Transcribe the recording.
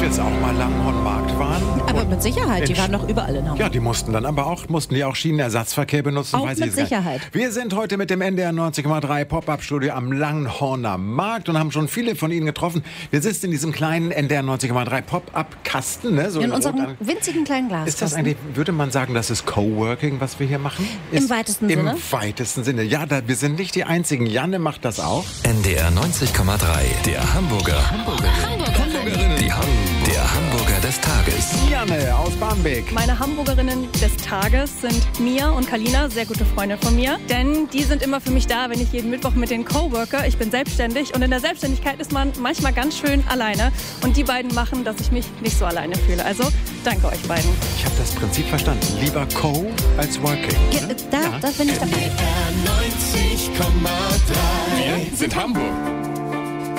jetzt auch mal Langhornmarkt waren. Aber mit Sicherheit, die waren doch überall in Hamburg. Ja, die mussten die auch Schienenersatzverkehr benutzen? Auch mit Sicherheit. Wir sind heute mit dem NDR 90,3 Pop-Up-Studio am Langhorner Markt und haben schon viele von Ihnen getroffen. Wir sitzen in diesem kleinen NDR 90,3 Pop-Up-Kasten. Ne? So in unserem winzigen kleinen Glaskasten. Ist das eigentlich, würde man sagen, das ist Coworking, was wir hier machen? Im weitesten Sinne? Im weitesten Sinne. Ja, wir sind nicht die Einzigen. Janne macht das auch. NDR 90,3, der Hamburgerinnen. Der Hamburger des Tages. Janne aus Barmbek. Meine Hamburgerinnen des Tages sind Mia und Kalina, sehr gute Freunde von mir. Denn die sind immer für mich da, wenn ich jeden Mittwoch mit den Coworker, ich bin selbstständig und in der Selbstständigkeit ist man manchmal ganz schön alleine. Und die beiden machen, dass ich mich nicht so alleine fühle. Also danke euch beiden. Ich habe das Prinzip verstanden. Lieber Co als Working. Ja, da bin ich dabei. NDR 90,3. Wir sind Hamburg.